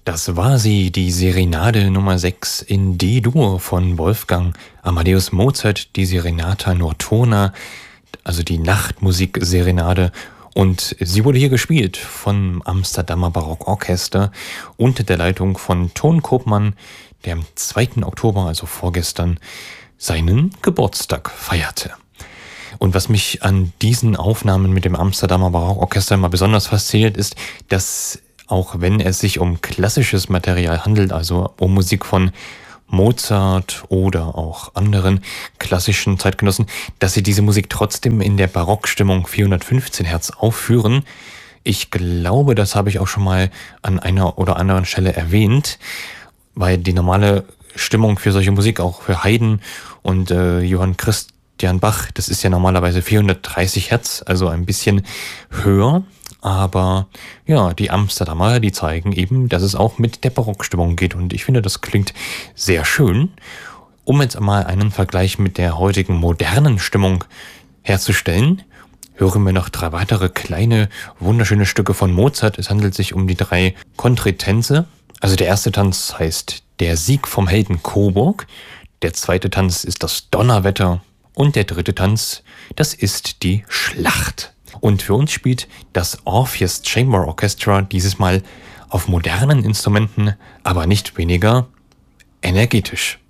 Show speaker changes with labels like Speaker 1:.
Speaker 1: Das war sie, die Serenade Nummer 6 in D-Dur von Wolfgang Amadeus Mozart, die Serenata Notturna, also die Nachtmusik-Serenade. Und sie wurde hier gespielt vom Amsterdamer Barockorchester unter der Leitung von Ton Koopman, der am 2. Oktober, also vorgestern, seinen Geburtstag feierte. Und was mich an diesen Aufnahmen mit dem Amsterdamer Barockorchester mal besonders fasziniert, ist, dass auch wenn es sich um klassisches Material handelt, also um Musik von Mozart oder auch anderen klassischen Zeitgenossen, dass sie diese Musik trotzdem in der Barockstimmung 415 Hertz aufführen. Ich glaube, das habe ich auch schon mal an einer oder anderen Stelle erwähnt, weil die normale Stimmung für solche Musik, auch für Haydn und Johann Christian Bach, das ist ja normalerweise 430 Hertz, also ein bisschen höher. Aber ja, die Amsterdamer, die zeigen eben, dass es auch mit der Barockstimmung geht. Und ich finde, das klingt sehr schön. Um jetzt mal einen Vergleich mit der heutigen modernen Stimmung herzustellen, hören wir noch 3 weitere kleine, wunderschöne Stücke von Mozart. Es handelt sich um die 3 Kontritänze. Also der erste Tanz heißt Der Sieg vom Helden Coburg. Der zweite Tanz ist das Donnerwetter. Und der dritte Tanz, das ist die Schlacht. Und für uns spielt das Orpheus Chamber Orchestra dieses Mal auf modernen Instrumenten, aber nicht weniger energetisch.